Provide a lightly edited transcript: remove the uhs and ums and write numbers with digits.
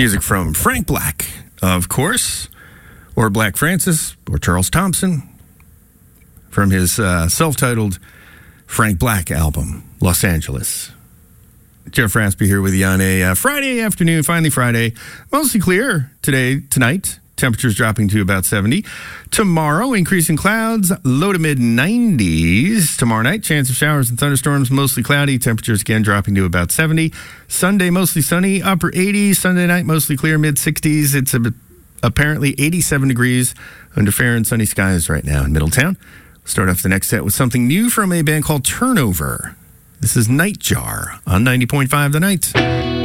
Music from Frank Black, of course, or Black Francis, or Charles Thompson, from his self-titled Frank Black album, Los Angeles. Jeff Raspy here with you on a Friday afternoon, finally Friday. Mostly clear tonight. Temperatures dropping to about 70. Tomorrow, increasing clouds, low to mid 90s. Tomorrow night, chance of showers and thunderstorms, mostly cloudy. Temperatures again dropping to about 70. Sunday, mostly sunny, upper 80s. Sunday night, mostly clear, mid 60s. It's apparently 87 degrees under fair and sunny skies right now in Middletown. Start off the next set with something new from a band called Turnover. This is Nightjar on 90.5 The Night.